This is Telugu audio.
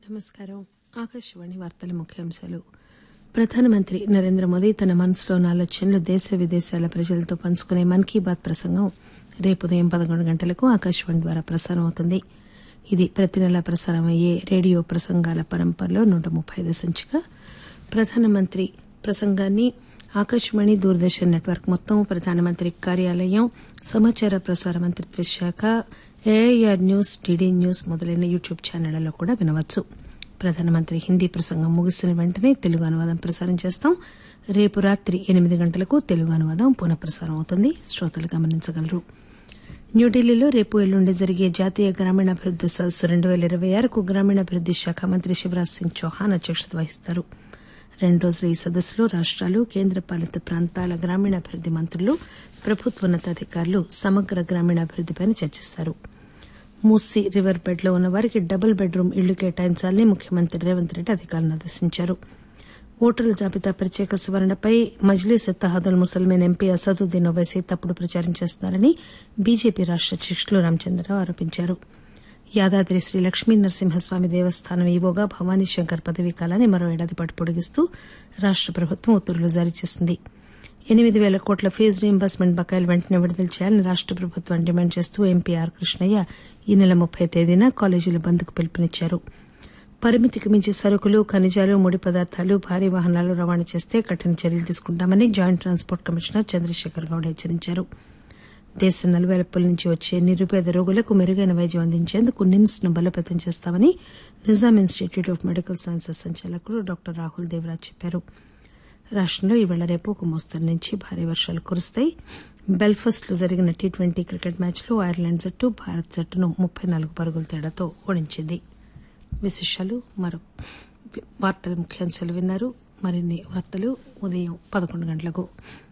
నమస్కారం. ఆకాశవాణి వార్తల ముఖ్యాంశాలు. ప్రధానమంత్రి నరేంద్ర మోదీ తన మనసులోని ఆలోచనలు దేశ విదేశాల ప్రజలతో పంచుకునే మన్ కీ బాత్ ప్రసంగం రేపు ఉదయం 11 గంటలకు ఆకాశవాణి ద్వారా ప్రసారం అవుతుంది. ఇది ప్రతి నెలా ప్రసారం అయ్యే రేడియో ప్రసంగాల పరంపరలో 135వ సంచిక. ప్రధానమంత్రి ప్రసంగాన్ని ఆకాశవాణి, దూరదర్శన్ నెట్వర్క్ మొత్తం, ప్రధానమంత్రి కార్యాలయం, సమాచార ప్రసార మంత్రిత్వ శాఖ, ఏఐఆర్ న్యూస్, డీడీ న్యూస్ మొదలైన యూట్యూబ్ ఛానళ్లలో కూడా వినవచ్చు. ప్రధానమంత్రి హిందీ ప్రసంగం ముగిసిన వెంటనే తెలుగు అనువాదం ప్రసారం చేస్తాం. రేపు రాత్రి 8 గంటలకు తెలుగు అనువాదం పునఃప్రసారం అవుతుంది. శ్రోతలు గమనించగలరు. న్యూఢిల్లీలో రేపు ఎల్లుండి జరిగే జాతీయ గ్రామీణాభివృద్ది సదస్సు 2026కు గ్రామీణాభివృద్ది శాఖ మంత్రి శివరాజ్ సింగ్ చౌహాన్ అధ్యక్షత వహిస్తారు. 2 రోజుల ఈ సదస్సులో రాష్టాలు, కేంద్రపాలిత ప్రాంతాల గ్రామీణాభివృద్ది మంత్రులు, ప్రభుత్వోన్నతాధికారులు సమగ్ర గ్రామీణాభివృద్దిపై చర్చిస్తారు. మూసీ రివర్ బెడ్ లో ఉన్న వారికి డబుల్ బెడ్రూమ్ ఇళ్లు కేటాయించాలని ముఖ్యమంత్రి రేవంత్ రెడ్డి అధికారులను ఆదేశించారు. ఓటర్ల జాబితా ప్రత్యేక సవరణపై మజ్లీస్ ఇత్తెహాదుల్ ముస్లిమీన్ ఎంపీ అసదుద్దీన్ ఓవైసీ తప్పుడు ప్రచారం చేస్తున్నారని బీజేపీ రాష్ట అధ్యకులు రామచంద్రరావు ఆరోపించారు. యాదాద్రి శ్రీ లక్ష్మీ నరసింహస్వామి దేవస్థానం ఈవోగా భవానీ శంకర్ పదవీ కాలాన్ని మరో ఏడాది పాటు పొడిగిస్తూ రాష్ట ప్రభుత్వం ఉత్తర్వులు జారీ చేసింది. 8,000 కోట్ల ఫీజు రీయింబర్స్మెంట్ బకాయిలు వెంటనే విడుదల చేయాలని రాష్ట ప్రభుత్వం డిమాండ్ చేస్తూ ఎంపీ ఆర్ కృష్ణయ్య ఈ నెల 30 తేదీన కాలేజీల బంద్కు పిలుపునిచ్చారు. పరిమితికి మించి సరుకులు, ఖనిజాలు, ముడి పదార్థాలు భారీ వాహనాలు రవాణా చేస్తే కఠిన చర్యలు తీసుకుంటామని joint transport commissioner Chandrasekhar Goud హెచ్చరించారు. దేశం నలువైపుల నుంచి వచ్చే నిరుపేద రోగులకు మెరుగైన వైద్యం అందించేందుకు నిమ్స్ ను బలోపేతం చేస్తామని Nizam institute of medical sciences సంచాలకులు డాక్టర్ రాహుల్ దేవరాజ్ చెప్పారు. రాష్టంలో ఈవేళ రేపు ఒక మోస్తరు నుంచి భారీ వర్షాలు కురుస్తాయి. బెల్ఫాస్ట్ లో జరిగిన టీ20 క్రికెట్ మ్యాచ్ లో ఐర్లాండ్ జట్టు భారత్ జట్టును 34 పరుగుల తేడాతో ఓడించింది. విశేషాలు వార్తల ముఖ్యాంశాలు విన్నారు. మరిన్ని వార్తలు ఉదయం 11 గంటలకు.